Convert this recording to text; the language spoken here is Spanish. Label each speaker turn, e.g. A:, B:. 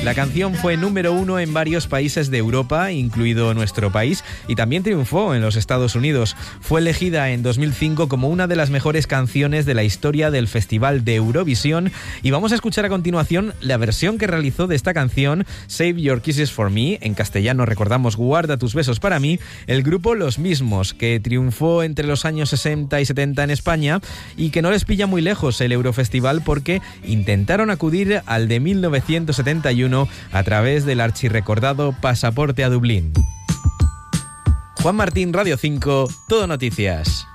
A: La canción fue número 1 en varios países de Europa, incluido nuestro país, y también triunfó en los Estados Unidos. Fue elegida en 2005 como una de las mejores canciones de la historia del Festival de Eurovisión, y vamos a escuchar a continuación la versión que realizó de esta canción, Save Your Kisses for Me, en castellano recordamos Guarda tus besos para mí, el grupo Los Mismos, que triunfó entre los años 60 y 70 en España y que no les pilla muy lejos el Eurofestival porque intentaron acudir al de 1971 a través del archirrecordado Pasaporte a Dublín. Juan Martín, Radio 5, Todo Noticias.